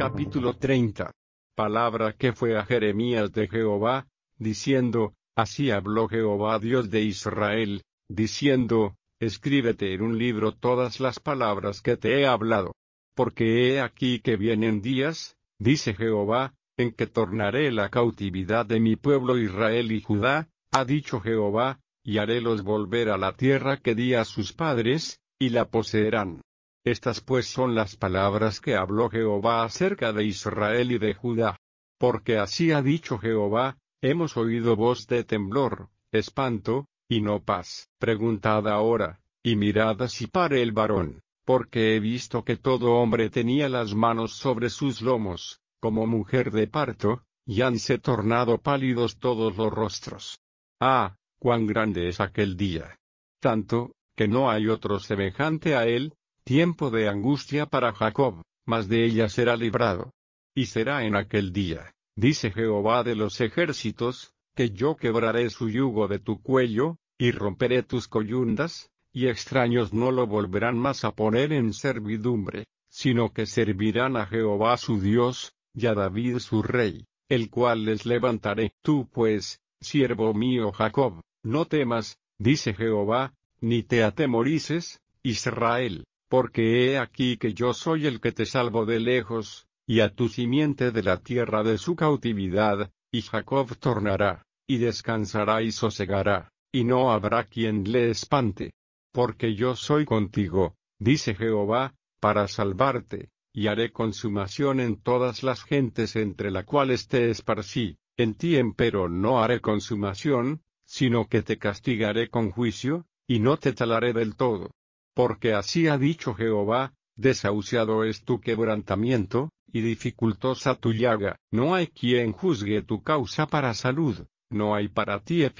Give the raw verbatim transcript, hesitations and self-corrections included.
Capítulo treinta. Palabra que fue a Jeremías de Jehová, diciendo, así habló Jehová Dios de Israel, diciendo, escríbete en un libro todas las palabras que te he hablado. Porque he aquí que vienen días, dice Jehová, en que tornaré la cautividad de mi pueblo Israel y Judá, ha dicho Jehová, y harélos volver a la tierra que di a sus padres, y la poseerán. Estas pues son las palabras que habló Jehová acerca de Israel y de Judá. Porque así ha dicho Jehová, hemos oído voz de temblor, espanto, y no paz. Preguntad ahora, y mirad si pare el varón, porque he visto que todo hombre tenía las manos sobre sus lomos, como mujer de parto, y hanse tornado pálidos todos los rostros. Ah, cuán grande es aquel día. Tanto, que no hay otro semejante a él, tiempo de angustia para Jacob, mas de ella será librado. Y será en aquel día, dice Jehová de los ejércitos, que yo quebraré su yugo de tu cuello, y romperé tus coyundas, y extraños no lo volverán más a poner en servidumbre, sino que servirán a Jehová su Dios, y a David su rey, el cual les levantaré. Tú pues, siervo mío Jacob, no temas, dice Jehová, ni te atemorices, Israel, porque he aquí que yo soy el que te salvo de lejos, y a tu simiente de la tierra de su cautividad, y Jacob tornará, y descansará y sosegará, y no habrá quien le espante. Porque yo soy contigo, dice Jehová, para salvarte, y haré consumación en todas las gentes entre las cuales te esparcí, en ti empero no haré consumación, sino que te castigaré con juicio, y no te talaré del todo. Porque así ha dicho Jehová, desahuciado es tu quebrantamiento, y dificultosa tu llaga. No hay quien juzgue tu causa para salud, no hay para ti